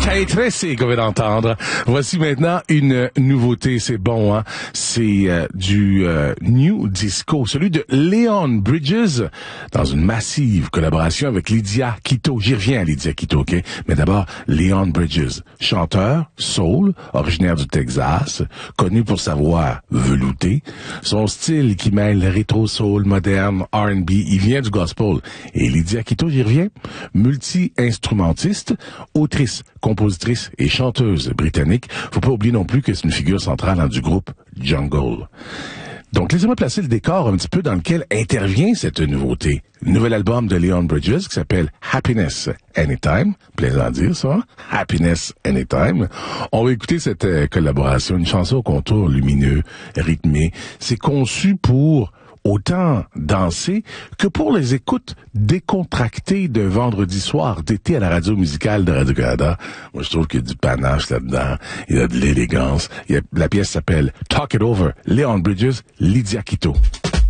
K-Tracy qu'on vient d'entendre. Voici maintenant une nouveauté, c'est bon, hein? C'est du New Disco, celui de Leon Bridges, dans une massive collaboration avec Lydia Quito. J'y reviens à Lydia Quito, OK? Mais d'abord, Leon Bridges, chanteur, soul, originaire du Texas, connu pour sa voix veloutée, son style qui mêle rétro-soul, moderne, R&B, il vient du gospel. Et Lydia Quito, j'y reviens, multi-instrumentiste, autrice, compositrice et chanteuse britannique. Faut pas oublier non plus que c'est une figure centrale du groupe Jungle. Donc, laissez-moi placer le décor un petit peu dans lequel intervient cette nouveauté. Le nouvel album de Leon Bridges qui s'appelle Happiness Anytime. Plaisant à dire ça, hein? Happiness Anytime. On va écouter cette collaboration, une chanson au contour lumineux, rythmé. C'est conçu pour autant danser que pour les écoutes décontractées de vendredi soir d'été à la radio musicale de Radio-Canada. Moi, je trouve qu'il y a du panache là-dedans. Il y a de l'élégance. La pièce s'appelle Talk It Over. Leon Bridges, Lydia Quito.